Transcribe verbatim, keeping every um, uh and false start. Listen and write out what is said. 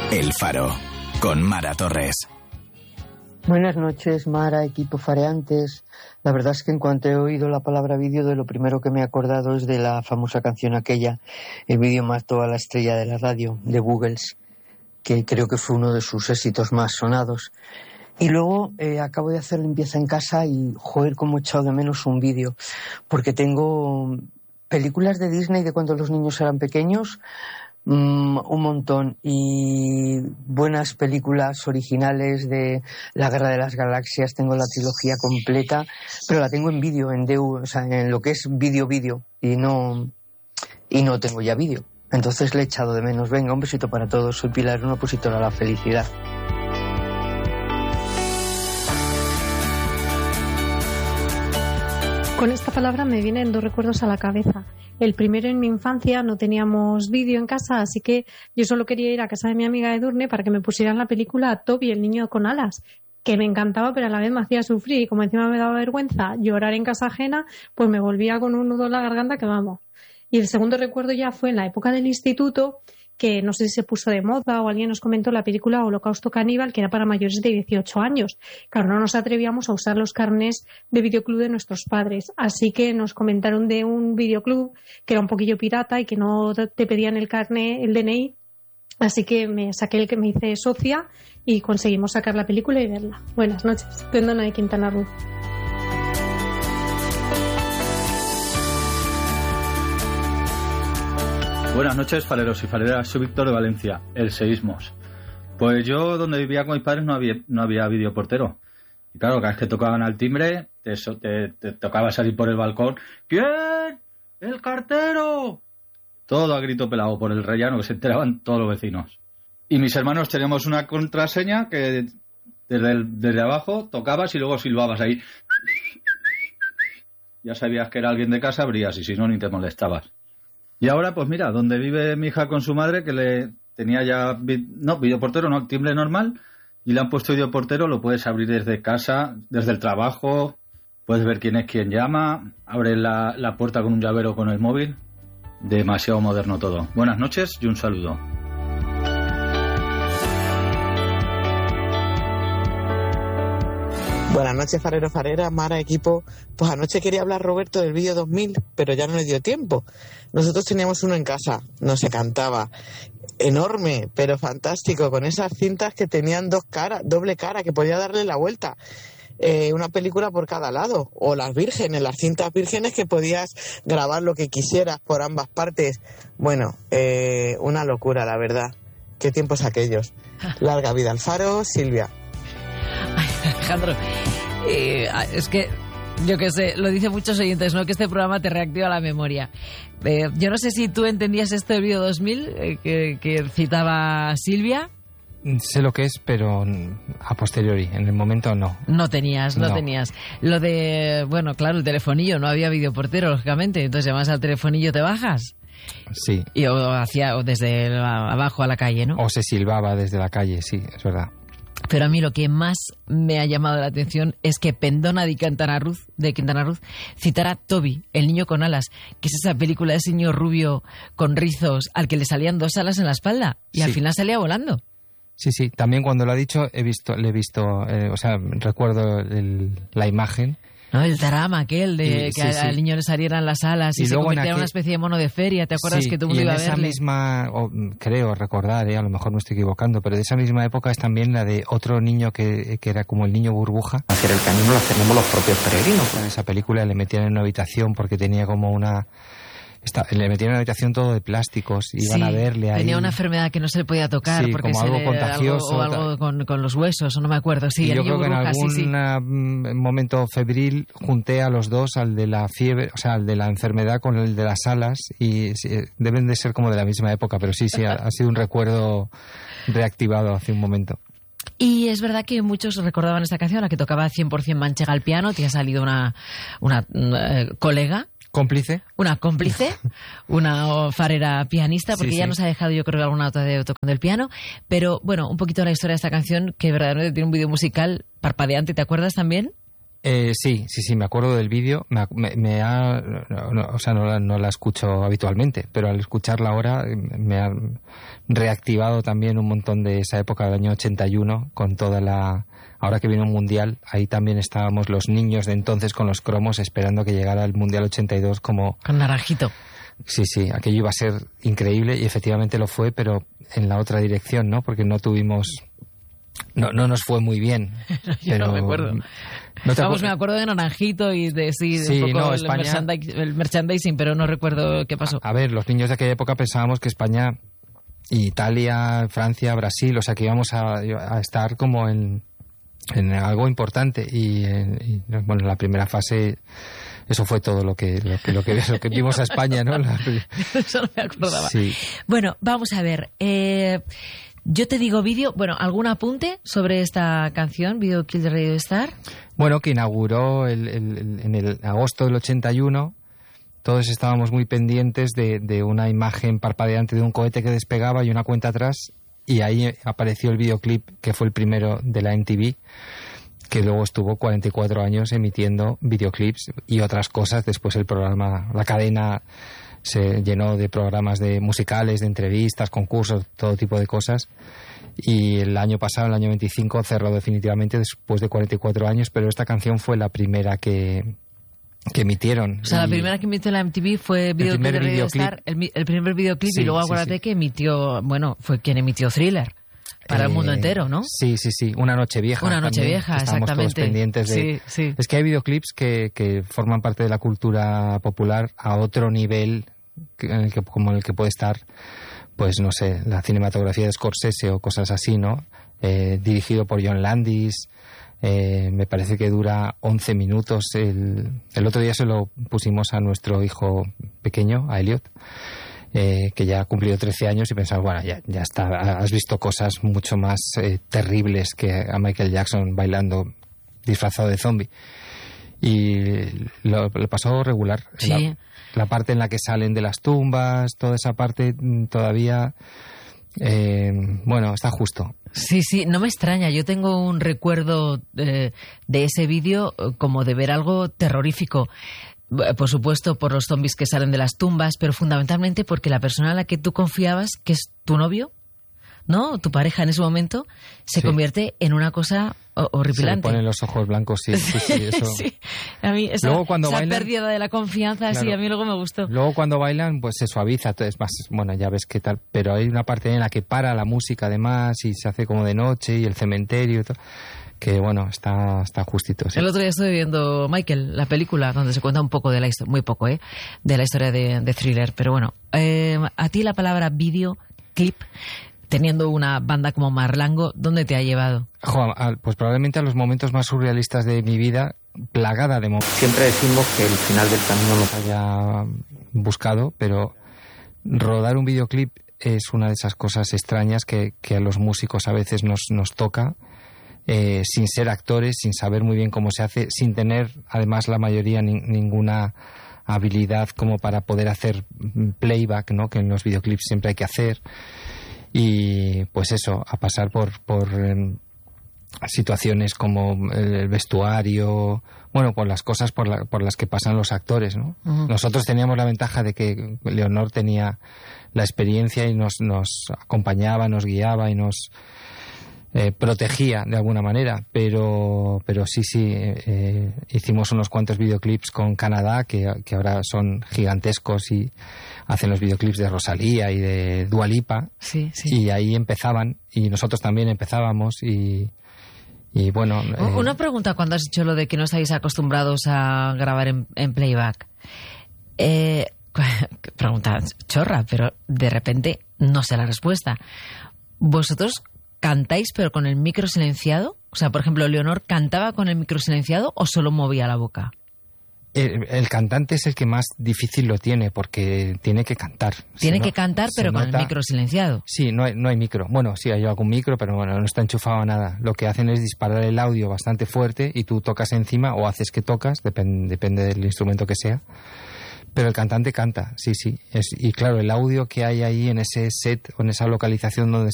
El Faro, con Mara Torres. Buenas noches, Mara, equipo fareantes. La verdad es que en cuanto he oído la palabra vídeo, de lo primero que me he acordado es de la famosa canción aquella, El vídeo mató a la estrella de la radio, de Buggles, que creo que fue uno de sus éxitos más sonados. Y luego eh, acabo de hacer limpieza en casa y, joder, cómo he echado de menos un vídeo, porque tengo películas de Disney de cuando los niños eran pequeños, Mm, un montón, y buenas películas originales de La Guerra de las Galaxias. Tengo la trilogía completa, pero la tengo en vídeo, en D V D, o sea, en lo que es vídeo vídeo, y no y no tengo ya vídeo, entonces le he echado de menos. Venga, un besito para todos. Soy Pilar, una opositora a la felicidad. Con esta palabra me vienen dos recuerdos a la cabeza. El primero, en mi infancia no teníamos vídeo en casa, así que yo solo quería ir a casa de mi amiga Edurne para que me pusieran la película Toby, el niño con alas, que me encantaba, pero a la vez me hacía sufrir, y como encima me daba vergüenza llorar en casa ajena, pues me volvía con un nudo en la garganta que vamos. Y el segundo recuerdo ya fue en la época del instituto, que no sé si se puso de moda o alguien nos comentó la película Holocausto Caníbal, que era para mayores de dieciocho años. Claro, no nos atrevíamos a usar los carnés de videoclub de nuestros padres, así que nos comentaron de un videoclub que era un poquillo pirata y que no te pedían el carné, el D N I, así que me saqué el que me hice socia y conseguimos sacar la película y verla. Buenas noches, Pendona de Quintana Roo. Buenas noches, fareros y fareras. Soy Víctor de Valencia, el Seísmos. Pues yo, donde vivía con mis padres, no había no había videoportero. Y claro, cada vez que tocaban al timbre, te, te, te tocaba salir por el balcón. ¿Quién? ¡El cartero! Todo a grito pelado por el rellano, que se enteraban todos los vecinos. Y mis hermanos teníamos una contraseña que desde, el, desde abajo tocabas y luego silbabas ahí. Ya sabías que era alguien de casa, abrías, y si no, ni te molestabas. Y ahora, pues mira, donde vive mi hija con su madre, que le tenía ya, no, videoportero, no, timbre normal, y le han puesto videoportero, lo puedes abrir desde casa, desde el trabajo, puedes ver quién es quien llama, abre la, la puerta con un llavero con el móvil. Demasiado moderno todo. Buenas noches y un saludo. Buenas noches, farero, farera, Mara, equipo. Pues anoche quería hablar Roberto del vídeo dos mil, pero ya no le dio tiempo. Nosotros teníamos uno en casa, no se cantaba, enorme, pero fantástico, con esas cintas que tenían dos caras, doble cara, que podía darle la vuelta. Eh, una película por cada lado, o las vírgenes, las cintas vírgenes que podías grabar lo que quisieras por ambas partes. Bueno, eh, una locura, la verdad. Qué tiempos aquellos. Larga vida al Faro, Silvia. Ay, Alejandro, eh, es que, yo qué sé, lo dicen muchos oyentes, ¿no? Que este programa te reactiva la memoria. Eh, yo no sé si tú entendías esto del vídeo dos mil eh, que, que citaba Silvia. Sé lo que es, pero a posteriori, en el momento no. No tenías, no, no tenías. Lo de, bueno, claro, el telefonillo, no había videoportero, lógicamente, entonces llamas al telefonillo, te bajas. Sí. Y o hacia o desde el, abajo a la calle, ¿no? O se silbaba desde la calle, sí, es verdad. Pero a mí lo que más me ha llamado la atención es que Pendona de Quintana Roo, de Quintana Roo citara Toby, el niño con alas, que es esa película de ese niño rubio con rizos al que le salían dos alas en la espalda y sí, al final salía volando. Sí, sí, también cuando lo ha dicho he visto, le he visto, eh, o sea, recuerdo el, la imagen. No, el drama aquel de y, que sí, al sí. niño le salieran las alas y, y se convirtiera en aquel... una especie de mono de feria. ¿Te acuerdas sí, que todo el mundo iba a verle? Y en esa misma, o, creo recordar, eh, a lo mejor me estoy equivocando, pero de esa misma época es también la de otro niño que, que era como el niño burbuja. Hacer el camino lo hacemos los propios peregrinos. En esa película le metían en una habitación porque tenía como una... Está, le metían en una habitación todo de plásticos, iban sí, a verle ahí. Tenía una enfermedad que no se le podía tocar sí, porque como se algo le, contagioso algo, o algo con, con los huesos, o no me acuerdo. Sí, y el yo niño creo burbuja, que en algún sí, sí. momento febril junté a los dos, al de la fiebre, o sea, al de la enfermedad con el de las alas, y sí, deben de ser como de la misma época, pero sí, sí, ha, ha sido un recuerdo reactivado hace un momento. Y es verdad que muchos recordaban esta canción, la que tocaba cien por ciento Manchega al piano. Te ha salido una, una, una eh, colega. ¿Cómplice? Una cómplice, una farera pianista, porque sí, ya sí. nos ha dejado, yo creo, alguna nota de tocando el piano. Pero, bueno, un poquito la historia de esta canción, que verdaderamente tiene un vídeo musical parpadeante. ¿Te acuerdas también? Eh, sí, sí, sí, me acuerdo del vídeo. Me, me, me ha, no, no, o sea, no la, no la escucho habitualmente, pero al escucharla ahora me ha, reactivado también un montón de esa época del año ochenta y uno, con toda la... Ahora que viene un mundial, ahí también estábamos los niños de entonces con los cromos esperando que llegara el mundial ochenta y dos como... Con naranjito. Sí, sí, aquello iba a ser increíble y efectivamente lo fue, pero en la otra dirección, ¿no? Porque no tuvimos... No, no nos fue muy bien. Yo pero... no me acuerdo. ¿No te Vamos, acuerdas? me acuerdo de naranjito y de, sí, de Sí, un poco no, el, España- merchandising, el merchandising, pero no recuerdo qué pasó. A ver, los niños de aquella época pensábamos que España, Italia, Francia, Brasil, o sea que íbamos a, a estar como en, en algo importante y, en- y, bueno, en la primera fase eso fue todo lo que lo que, lo que, lo que vimos a España, ¿no? La- Eso no me acordaba. sí. Bueno, vamos a ver. Eh, yo te digo vídeo, bueno, ¿algún apunte sobre esta canción, Video Kill the Radio Star? Bueno, que inauguró el, el- el- en el agosto del ochenta y uno. Todos estábamos muy pendientes de, de una imagen parpadeante de un cohete que despegaba y una cuenta atrás, y ahí apareció el videoclip que fue el primero de la M T V, que luego estuvo cuarenta y cuatro años emitiendo videoclips y otras cosas. Después el programa, la cadena se llenó de programas de musicales, de entrevistas, concursos, todo tipo de cosas. Y el año pasado, el año veinticinco, cerró definitivamente después de cuarenta y cuatro años, pero esta canción fue la primera que, que emitieron. O sea, la Y- primera que emitió la M T V fue Video Kill primer the Radio videoclip. Star, el, mi- el primer videoclip, Sí, y luego sí, acuérdate sí. que emitió, bueno, fue quien emitió Thriller para el Eh, mundo entero, ¿no? Sí, sí, sí. Una noche vieja. Una noche también, vieja, que estábamos todos exactamente. pendientes de... Sí, sí. Es que hay videoclips que, que forman parte de la cultura popular a otro nivel que- en el que, como el que puede estar, pues no sé, la cinematografía de Scorsese o cosas así, ¿no? Eh, dirigido por John Landis. Eh, me parece que dura once minutos. El, el otro día se lo pusimos a nuestro hijo pequeño, a Elliot, eh, que ya ha cumplido trece años, y pensaba, bueno, ya, ya está, has visto cosas mucho más eh, terribles que a Michael Jackson bailando disfrazado de zombie. Y lo, lo pasó regular. Sí. La, la parte en la que salen de las tumbas, toda esa parte mm, todavía, eh, bueno, está justo. Sí, sí, no me extraña. Yo tengo un recuerdo eh, de ese vídeo eh, como de ver algo terrorífico. Eh, Por supuesto, por los zombies que salen de las tumbas, pero fundamentalmente porque la persona a la que tú confiabas, que es tu novio, ¿no? Tu pareja en ese momento, se Sí. convierte en una cosa ho- Se le horripilante. ponen los ojos blancos, sí, sí, sí, eso. Sí. A mí esa, Luego, cuando esa bailan- pérdida de la confianza, sí, Claro. a mí luego me gustó. Luego cuando bailan, pues se suaviza, es más, bueno, ya ves qué tal, pero hay una parte en la que para la música además y se hace como de noche y el cementerio y todo, que bueno, está, está justito. Sí. El otro día estoy viendo Michael, la película, donde se cuenta un poco de la historia, muy poco, ¿eh? De la historia de, de Thriller. Pero bueno, eh, a ti la palabra vídeo, clip, teniendo una banda como Marlango, ¿dónde te ha llevado? Jo, a- pues probablemente a los momentos más surrealistas de mi vida, plagada de momentos Siempre decimos que el final del camino lo que haya buscado, pero rodar un videoclip es una de esas cosas extrañas que, que a los músicos a veces nos, nos toca, eh, sin ser actores, sin saber muy bien cómo se hace, sin tener además la mayoría ni- ninguna habilidad como para poder hacer mm, playback, ¿no? Que en los videoclips siempre hay que hacer. Y pues eso, a pasar por, por em, situaciones como el vestuario, bueno, por las cosas por, la- por las que pasan los actores, ¿no? Ujú. Nosotros teníamos la ventaja de que Leonor tenía la experiencia y nos, nos acompañaba, nos guiaba y nos eh, protegía de alguna manera, pero, pero sí, sí, eh, eh, hicimos unos cuantos videoclips con Canadá que, que ahora son gigantescos y hacen los videoclips de Rosalía y de Dua Lipa, Sí, sí. y ahí empezaban y nosotros también empezábamos y, y bueno... eh, Una pregunta cuando has dicho lo de que no estáis acostumbrados a grabar en, en playback. Eh, pregunta chorra, pero de repente no sé la respuesta. ¿Vosotros cantáis pero con el micro silenciado? O sea, por ejemplo, ¿Leonor cantaba con el micro silenciado o solo movía la boca? El, el cantante es el que más difícil lo tiene porque tiene que cantar. Tiene Se que no- cantar se pero con nota- el micro silenciado. Sí, no hay, no hay micro. Bueno, sí hay algún micro, pero bueno, no está enchufado a nada. Lo que hacen es disparar el audio bastante fuerte y tú tocas encima o haces que tocas, depen- depende del instrumento que sea. Pero el cantante canta, sí, sí. Es, y claro, el audio que hay ahí en ese set o en esa localización donde